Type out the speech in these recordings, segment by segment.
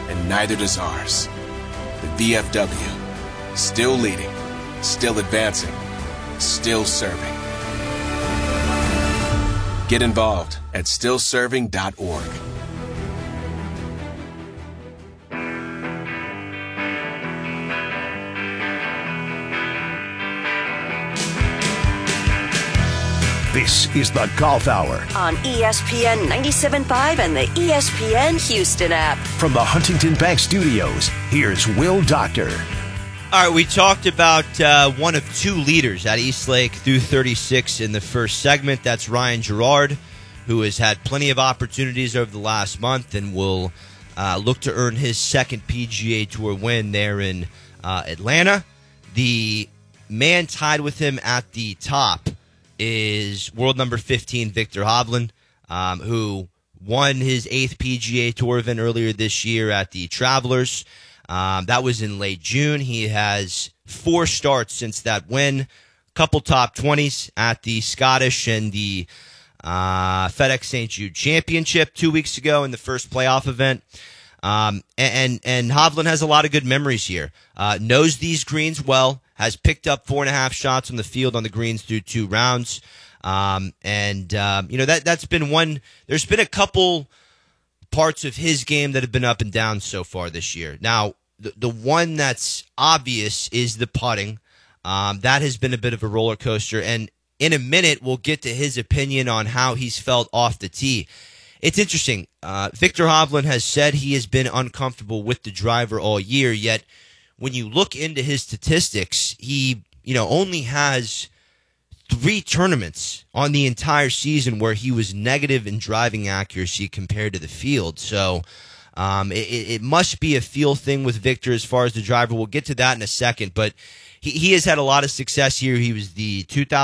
and neither does ours. The VFW, still leading, still advancing, still serving. Get involved at stillserving.org. This is the Golf Hour on ESPN 97.5 and the ESPN Houston app. From the Huntington Bank Studios, here's Will Doctor. All right, we talked about one of two leaders at Eastlake through 36 in the first segment. That's Ryan Gerard, who has had plenty of opportunities over the last month and will look to earn his second PGA Tour win there in Atlanta. The man tied with him at the top is world number 15, Viktor Hovland, who won his 8th PGA Tour event earlier this year at the Travelers. That was in late June. He has 4 starts since that win, couple top 20s at the Scottish and the FedEx St. Jude Championship 2 weeks ago in the first playoff event. And Hovland has a lot of good memories here. Knows these greens well, has picked up 4.5 shots on the field on the greens through 2 rounds. That's been one. There's been a couple parts of his game that have been up and down so far this year. Now, the one that's obvious is the putting. That has been a bit of a roller coaster. And in a minute, we'll get to his opinion on how he's felt off the tee. It's interesting. Viktor Hovland has said he has been uncomfortable with the driver all year, yet when you look into his statistics, he only has 3 tournaments on the entire season where he was negative in driving accuracy compared to the field. So it must be a feel thing with Viktor as far as the driver. We'll get to that in a second, but he has had a lot of success here. He was the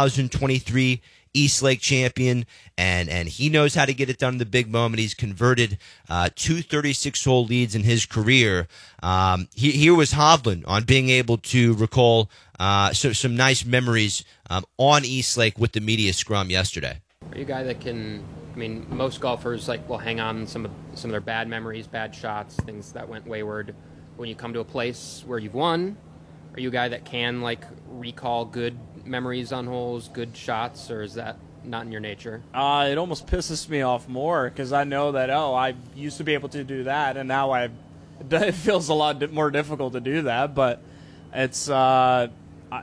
2023 Eastlake champion, and he knows how to get it done in the big moment. He's converted 2 36-hole leads in his career. Here was Hovland on being able to recall some nice memories on Eastlake with the media scrum yesterday. Are you a guy that can? I mean, most golfers will hang on some of their bad memories, bad shots, things that went wayward. When you come to a place where you've won, are you a guy that can recall good memories on holes, good shots, or is that not in your nature? It almost pisses me off more because I know that I used to be able to do that, and now it feels a lot more difficult to do that. But it's not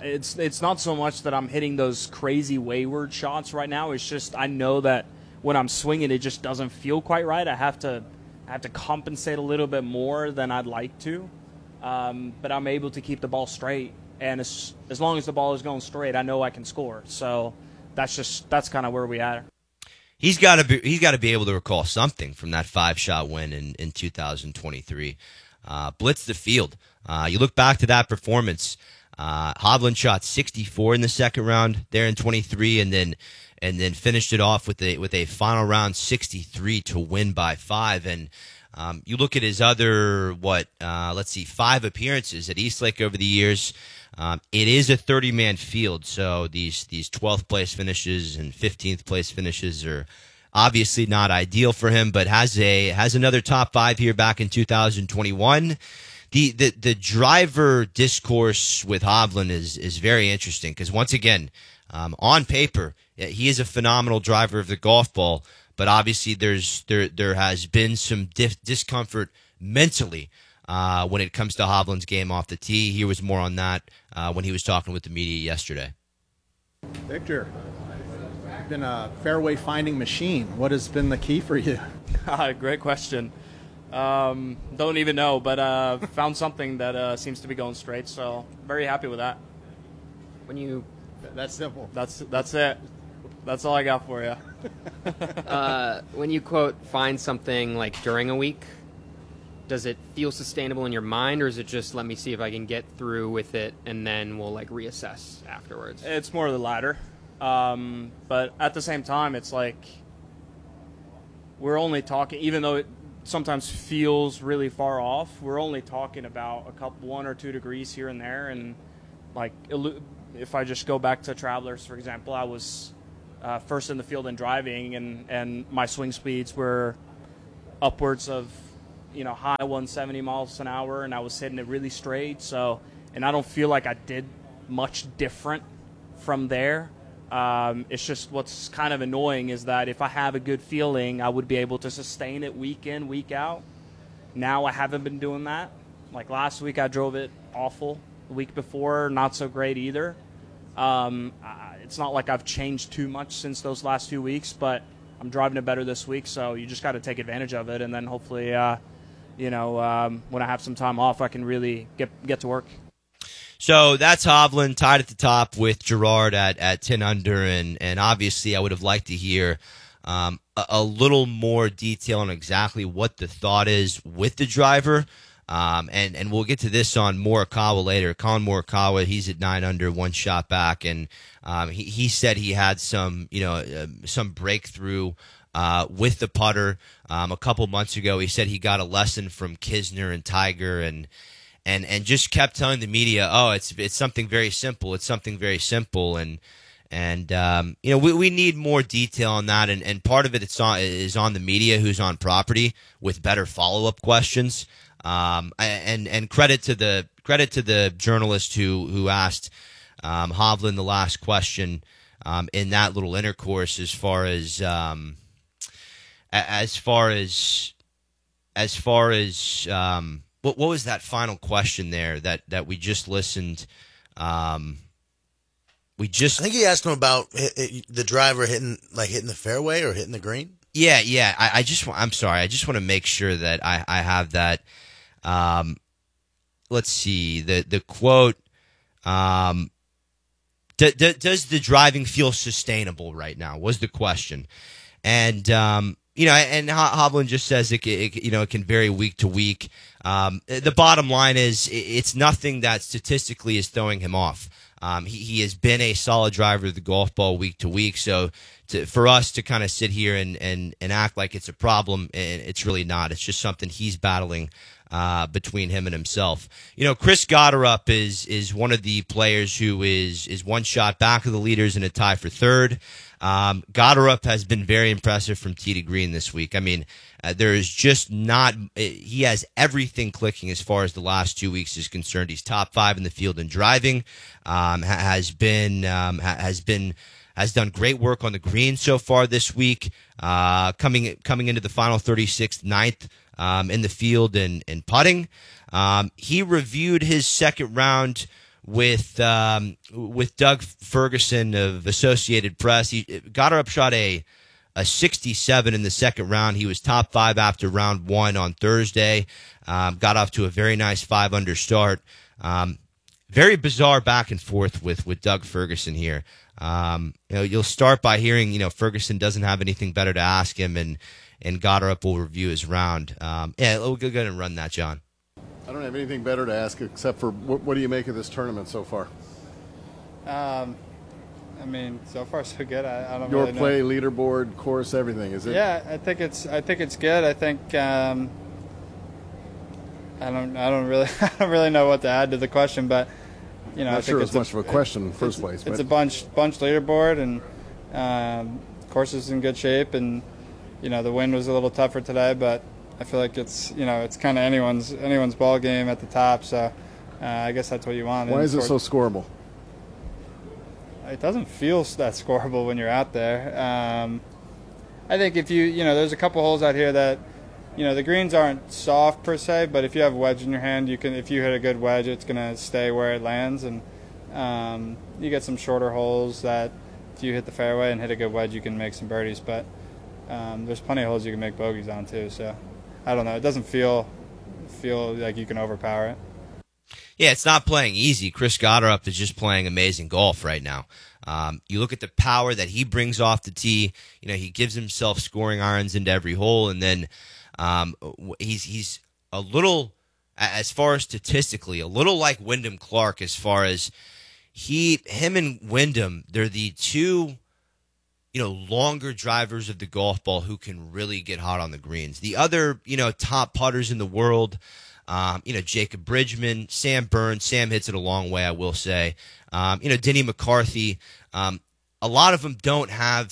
so much that I'm hitting those crazy wayward shots right now. It's just I know that when I'm swinging, it just doesn't feel quite right. I have to compensate a little bit more than I'd like to, but I'm able to keep the ball straight. And as long as the ball is going straight, I know I can score. So that's kind of where we are. He's got to be able to recall something from that 5-shot win in 2023. Blitz the field. You look back to that performance. Hovland shot 64 in the second round there in 23, and then finished it off with a final round 63 to win by 5. And you look at his other 5 appearances at Eastlake over the years. It is a 30-man field, so these 12th place finishes and 15th place finishes are obviously not ideal for him, but has another top 5 here back in 2021. The driver discourse with Hovland is very interesting because once again, on paper, he is a phenomenal driver of the golf ball, but obviously there has been some discomfort mentally when it comes to Hovland's game off the tee. Here was more on that when he was talking with the media yesterday. Viktor, you've been a fairway finding machine. What has been the key for you? Great question. Don't even know, but found something that seems to be going straight, so very happy with that. That's simple. That's it. That's all I got for you. When you quote find something during a week, does it feel sustainable in your mind, or is it just let me see if I can get through with it and then we'll reassess afterwards? It's more of the latter. But at the same time, it's we're only talking, even though it sometimes feels really far off, we're only talking about 1 or 2 degrees here and there. And if I just go back to Travelers, for example, I was first in the field in driving, and my swing speeds were upwards of high 170 miles an hour, and I was hitting it really straight. So, and I don't feel like I did much different from there. It's just what's kind of annoying is that if I have a good feeling, I would be able to sustain it week in, week out. Now I haven't been doing that. Like last week, I drove it awful. The week before, not so great either. It's not like I've changed too much since those last 2 weeks, but I'm driving it better this week, so you just got to take advantage of it, and then hopefully, when I have some time off, I can really get to work. So that's Hovland tied at the top with Gerard at 10 under, and obviously I would have liked to hear a little more detail on exactly what the thought is with the driver. And we'll get to this on Morikawa later. Colin Morikawa, he's at 9 under, 1 shot back, and he said he had some breakthrough with the putter a couple months ago. He said he got a lesson from Kisner and Tiger, and just kept telling the media, oh, it's something very simple. It's something very simple, and we need more detail on that, and part of it is on the media who's on property with better follow-up questions. And credit to the journalist who asked Hovland the last question in that little intercourse as far as what was that final question there that we just listened. I think he asked him about the driver hitting the fairway or hitting the green. Yeah. I'm sorry. I just want to make sure that I have that. Let's see the quote. Does the driving feel sustainable right now? Was the question, and and Hovland just says it can vary week to week. The bottom line is it's nothing that statistically is throwing him off. He has been a solid driver of the golf ball week to week. So for us to kind of sit here and act like it's a problem, it's really not. It's just something he's battling between him and himself. Chris Gotterup is one of the players who is 1 shot back of the leaders in a tie for third. Gotterup has been very impressive from tee to green this week. I mean, there is just not. He has everything clicking as far as the last 2 weeks is concerned. He's top 5 in the field in driving. Has done great work on the green so far this week. Coming into the final 36th, 9th in the field in putting. He reviewed his second round with Doug Ferguson of Associated Press. Gotterup shot a 67 in the second round. He was top 5 after round 1 on Thursday. Got off to a very nice 5 under start. Very bizarre back and forth with Doug Ferguson here. You'll start by hearing, Ferguson doesn't have anything better to ask him, and Gotterup will review his round. We'll go ahead and run that, John. I don't have anything better to ask except for what do you make of this tournament so far? So far so good. I don't Your really play, know. leaderboard, course, everything. Is it? Yeah, I think it's good. I think I don't really know what to add to the question, but Not I think sure it's it's much of a question in the first place. It's a bunch leaderboard, and course is in good shape, and the wind was a little tougher today, but I feel like it's it's kind of anyone's ball game at the top, so I guess that's what you want. Why is it so scoreable? It doesn't feel that scoreable when you're out there. I think if there's a couple holes out here that the greens aren't soft per se, but if you have a wedge in your hand, if you hit a good wedge, it's gonna stay where it lands, and you get some shorter holes that if you hit the fairway and hit a good wedge, you can make some birdies, but there's plenty of holes you can make bogeys on too, so I don't know. It doesn't feel like you can overpower it. Yeah, it's not playing easy. Chris Gotterup is just playing amazing golf right now. You look at the power that he brings off the tee. He gives himself scoring irons into every hole, and then he's a little, as far as statistically, a little like Wyndham Clark as far as him and Wyndham, they're the two longer drivers of the golf ball who can really get hot on the greens. The other, top putters in the world, Jacob Bridgman, Sam Burns. Sam hits it a long way, I will say. Denny McCarthy. A lot of them don't have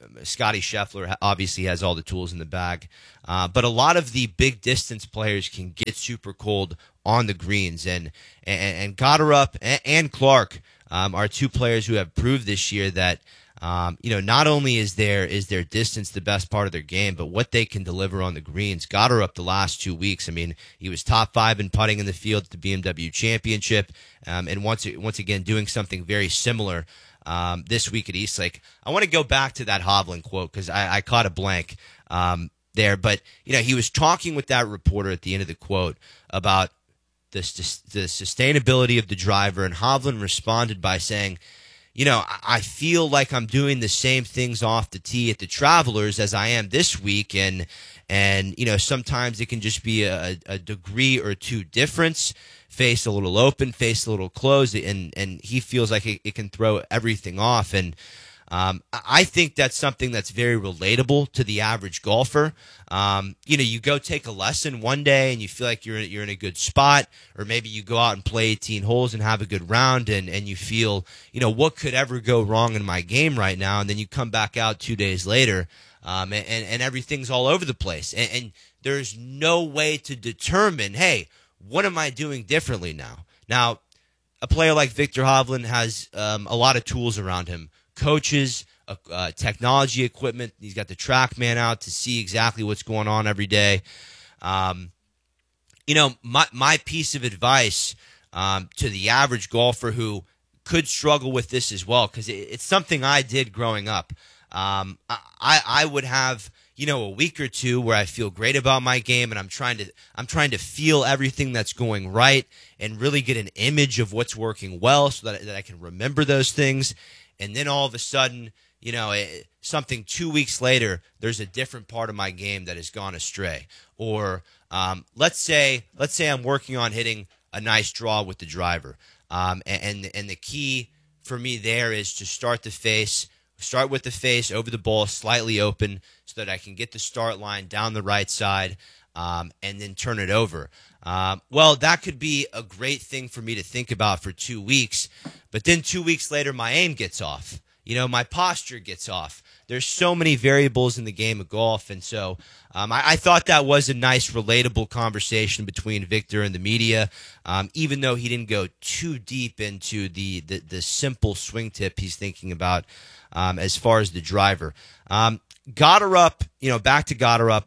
Scotty Scheffler obviously has all the tools in the bag. But a lot of the big distance players can get super cold on the greens. And Goddard and Clark are two players who have proved this year that not only is their distance the best part of their game, but what they can deliver on the greens. Goddard the last 2 weeks. I mean, he was top 5 in putting in the field at the BMW Championship, and once again doing something very similar this week at Eastlake. I want to go back to that Hovland quote because I caught a blank there, but he was talking with that reporter at the end of the quote about the sustainability of the driver, and Hovland responded by saying, I feel like I'm doing the same things off the tee at the Travelers as I am this week, and sometimes it can just be a degree or two difference, face a little open, face a little closed, and he feels like it can throw everything off. And I think that's something that's very relatable to the average golfer. You go take a lesson one day and you feel like you're in a good spot, or maybe you go out and play 18 holes and have a good round, and you feel, what could ever go wrong in my game right now? And then you come back out 2 days later, and everything's all over the place. And there's no way to determine, hey, what am I doing differently now? Now, a player like Viktor Hovland has a lot of tools around him. Coaches, technology equipment. He's got the TrackMan out to see exactly what's going on every day. My piece of advice to the average golfer who could struggle with this as well, because it's something I did growing up. I would have a week or two where I feel great about my game, and I'm trying to feel everything that's going right and really get an image of what's working well so that I can remember those things. And then all of a sudden, something 2 weeks later, there's a different part of my game that has gone astray. Or let's say I'm working on hitting a nice draw with the driver, and the key for me there is to start with the face over the ball, slightly open, so that I can get the start line down the right side, and then turn it over. Well, that could be a great thing for me to think about for 2 weeks, but then 2 weeks later, my aim gets off. My posture gets off. There's so many variables in the game of golf, and so I thought that was a nice, relatable conversation between Viktor and the media, even though he didn't go too deep into the simple swing tip he's thinking about as far as the driver. Goddard, back to Goddard.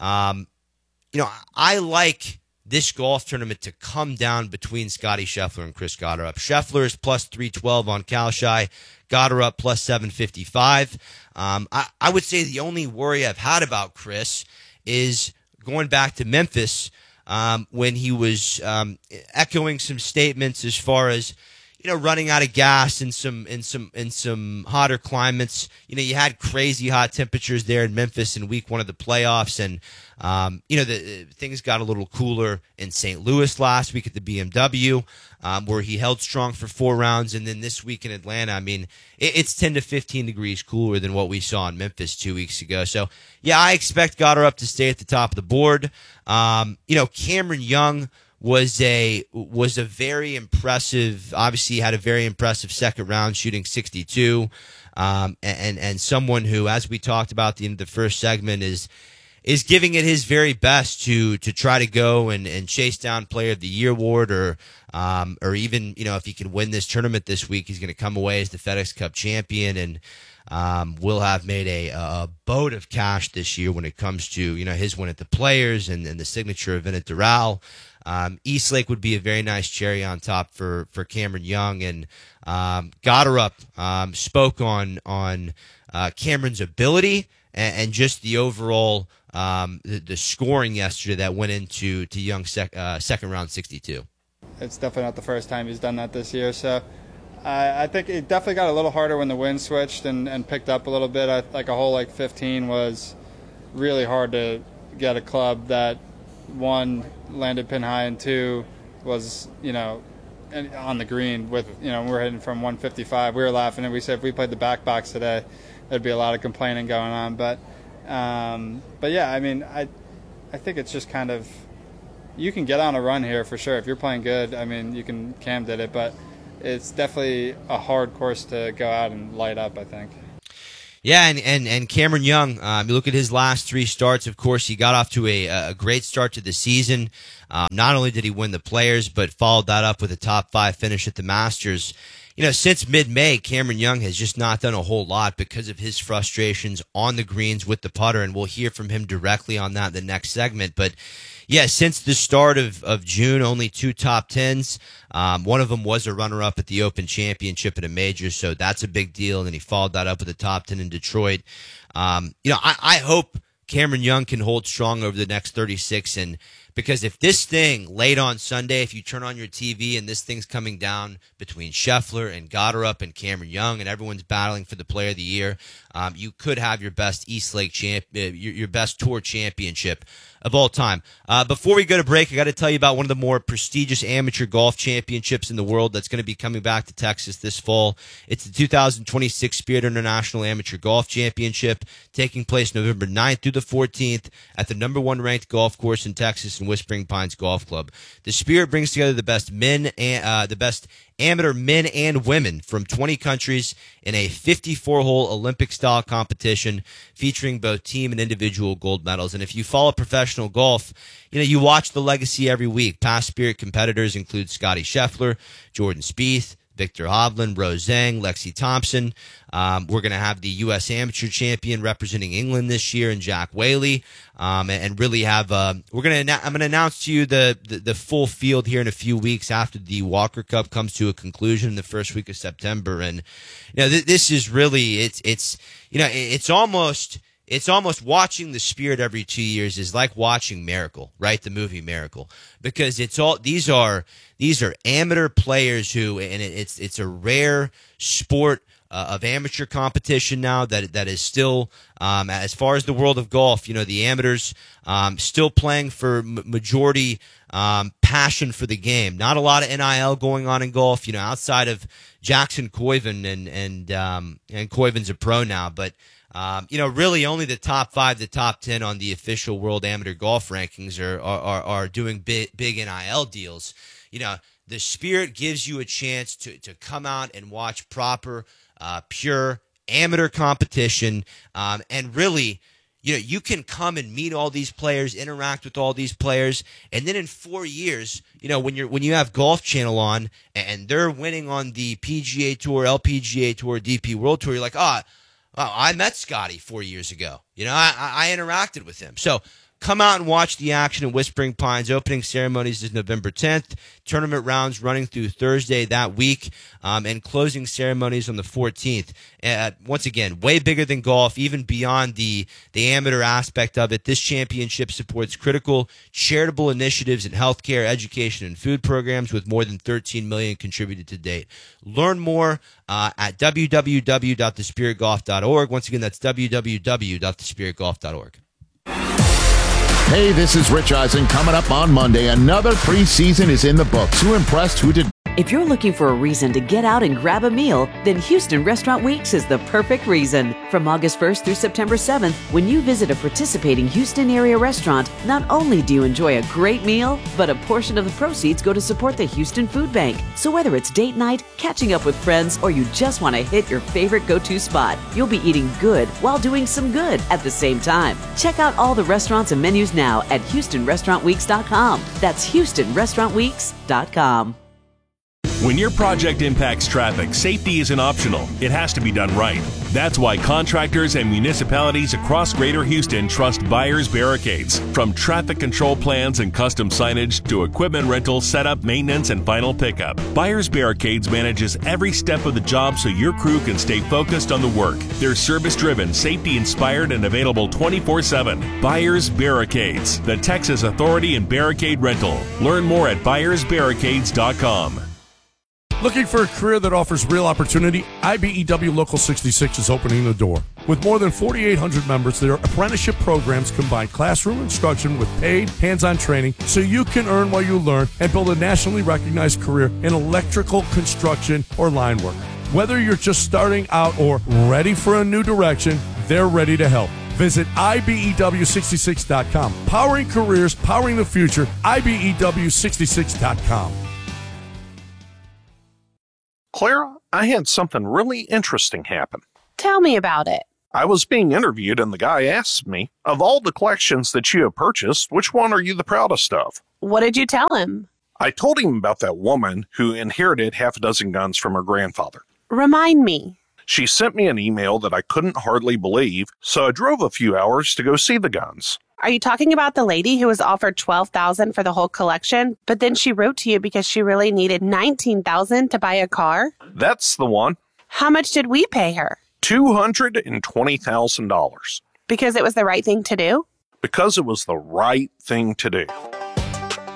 I like this golf tournament to come down between Scotty Scheffler and Chris Goddard. Scheffler is plus 312 on Kalshai, Goddard plus 755. I would say the only worry I've had about Chris is going back to Memphis when he was echoing some statements as far as running out of gas in some hotter climates. You had crazy hot temperatures there in Memphis in week 1 of the playoffs, and the things got a little cooler in St. Louis last week at the BMW, where he held strong for 4 rounds, and then this week in Atlanta, I mean, it's 10 to 15 degrees cooler than what we saw in Memphis 2 weeks ago. So, yeah, I expect Goddard to stay at the top of the board. Cameron Young was a very impressive, obviously had a very impressive second round, shooting 62, and someone who, as we talked about at the end of the first segment, is giving it his very best to try to go and chase down Player of the Year award, or even, if he can win this tournament this week, he's going to come away as the FedEx Cup champion, and will have made a boat of cash this year when it comes to his win at the Players and the signature event at Doral. Eastlake would be a very nice cherry on top for Cameron Young, and Goddard spoke on Cameron's ability and just the overall the scoring yesterday that went into Young's second round 62. It's definitely not the first time he's done that this year, so I think it definitely got a little harder when the wind switched and picked up a little bit. Like a hole like 15 was really hard to get a club that, 1, landed pin high, and 2, was, on the green with, we're hitting from 155. We were laughing and we said if we played the back box today, there'd be a lot of complaining going on. But yeah, I mean, I think it's just kind of, you can get on a run here for sure. If you're playing good, I mean, Cam did it, but it's definitely a hard course to go out and light up, I think. Yeah, and Cameron Young, you look at his last 3 starts, of course, he got off to a great start to the season. Not only did he win the Players, but followed that up with a top 5 finish at the Masters. Since mid-May, Cameron Young has just not done a whole lot because of his frustrations on the greens with the putter, and we'll hear from him directly on that in the next segment. But, yeah, since the start of June, only 2 top 10s. One of them was a runner-up at the Open Championship at a major, so that's a big deal, and then he followed that up with a top 10 in Detroit. I hope Cameron Young can hold strong over the next 36, and because if this thing late on Sunday, if you turn on your TV and this thing's coming down between Scheffler and Goddard and Cameron Young and everyone's battling for the Player of the Year, you could have your best East Lake your best tour championship of all time. Before we go to break, I got to tell you about one of the more prestigious amateur golf championships in the world that's going to be coming back to Texas this fall. It's the 2026 Spirit International Amateur Golf Championship, taking place November 9th through the 14th at the number 1 ranked golf course in Texas in Whispering Pines Golf Club. The Spirit brings together the best amateur men and women from 20 countries in a 54-hole Olympic-style competition featuring both team and individual gold medals. And if you follow professional golf, you watch the legacy every week. Past Spirit competitors include Scotty Scheffler, Jordan Spieth, Victor Hovland, Rose Zhang, Lexi Thompson. We're going to have the U.S. Amateur Champion representing England this year, and Jack Whaley. And really have I'm going to announce to you the full field here in a few weeks after the Walker Cup comes to a conclusion in the first week of September. And this is really it's almost watching the Spirit every 2 years is like watching Miracle, right? The movie Miracle, because these are amateur players who, and it's a rare sport of amateur competition now that is still, as far as the world of golf, the amateurs still playing for majority passion for the game. Not a lot of NIL going on in golf, outside of Jackson Coyven and Coyven's a pro now, but. Really only the top 5, the top 10 on the official World Amateur Golf Rankings are doing big NIL deals. The Spirit gives you a chance to come out and watch proper, pure amateur competition, and really, you can come and meet all these players, interact with all these players, and then in 4 years, when you have Golf Channel on and they're winning on the PGA Tour, LPGA Tour, DP World Tour, you're like, I met Scotty 4 years ago. I interacted with him. So come out and watch the action in Whispering Pines. Opening ceremonies is November 10th. Tournament rounds running through Thursday that week, and closing ceremonies on the 14th. Once again, way bigger than golf, even beyond the amateur aspect of it. This championship supports critical charitable initiatives in healthcare, education, and food programs with more than $13 million contributed to date. Learn more at www.thespiritgolf.org. Once again, that's www.thespiritgolf.org. Hey, this is Rich Eisen. Coming up on Monday, another preseason is in the books. Who impressed? Who did? If you're looking for a reason to get out and grab a meal, then Houston Restaurant Weeks is the perfect reason. From August 1st through September 7th, when you visit a participating Houston area restaurant, not only do you enjoy a great meal, but a portion of the proceeds go to support the Houston Food Bank. So whether it's date night, catching up with friends, or you just want to hit your favorite go-to spot, you'll be eating good while doing some good at the same time. Check out all the restaurants and menus now at HoustonRestaurantWeeks.com. That's HoustonRestaurantWeeks.com. When your project impacts traffic, safety isn't optional. It has to be done right. That's why contractors and municipalities across Greater Houston trust Byers Barricades. From traffic control plans and custom signage to equipment rental, setup, maintenance, and final pickup, Byers Barricades manages every step of the job so your crew can stay focused on the work. They're service-driven, safety-inspired, and available 24/7. Byers Barricades, the Texas authority in barricade rental. Learn more at byersbarricades.com. Looking for a career that offers real opportunity? IBEW Local 66 is opening the door. With more than 4,800 members, their apprenticeship programs combine classroom instruction with paid, hands-on training so you can earn while you learn and build a nationally recognized career in electrical, construction, or line work. Whether you're just starting out or ready for a new direction, they're ready to help. Visit IBEW66.com. Powering careers, powering the future, IBEW66.com. Clara, I had something really interesting happen. Tell me about it. I was being interviewed and the guy asked me, of all the collections that you have purchased, which one are you the proudest of? What did you tell him? I told him about that woman who inherited half a dozen guns from her grandfather. Remind me. She sent me an email that I couldn't hardly believe, so I drove a few hours to go see the guns. Are you talking about the lady who was offered $12,000 for the whole collection, but then she wrote to you because she really needed $19,000 to buy a car? That's the one. How much did we pay her? $220,000. Because it was the right thing to do? Because it was the right thing to do.